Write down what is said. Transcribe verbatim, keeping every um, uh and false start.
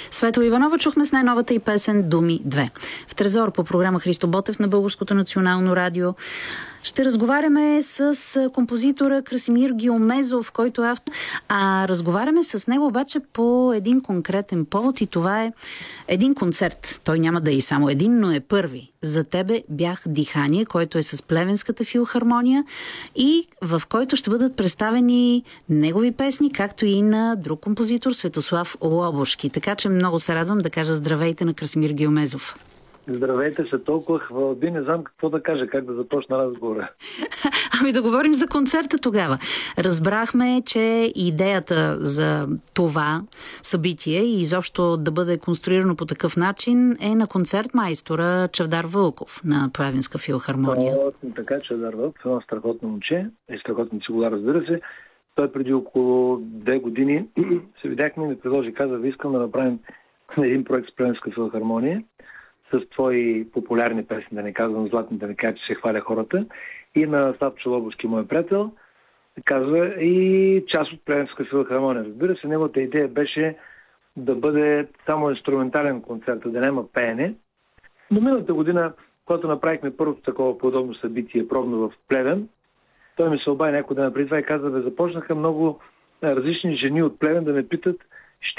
Светла Иванова чухме с най-новата и песен «Думи две». В Трезор по програма Христо Ботев на Българското национално радио ще разговаряме с композитора Красимир Геомезов, който е автор. А разговаряме с него обаче по един конкретен повод и това е един концерт. Той няма да е и само един, но е първи. За тебе бях дихание, който е с Плевенската филхармония и в който ще бъдат представени негови песни, както и на друг композитор Светослав Лобошки. Така че много се радвам да кажа здравейте на Красимир Геомезов. Здравейте, се толкова хвалби, не знам какво да кажа, как да започна разговора. Ами да говорим за концерта тогава. Разбрахме, че идеята за това събитие и изобщо да бъде конструирано по такъв начин е на концертмайстора Чавдар Вълков на Плевенска филхармония. То, така, Чавдар Вълков е едно страхотно момче, е страхотно цигула, разбира се. Той преди около две години се видяхме и ми предложи, каза, ви искам да направим един проект с Плевенска филхармония с твои популярни песни, да не казвам златни, да не кажа, че се хваля хората. И на Славчо Лобовски, мой приятел, казва и част от Плевенска филхармония. Разбира се, неговата идея беше да бъде само инструментален концерт, да няма пеене. Но миналата година, когато направихме първото такова подобно събитие, пробно в Плевен, той ми се обади някой ден преди това и каза, да започнаха много различни жени от Плевен да ме питат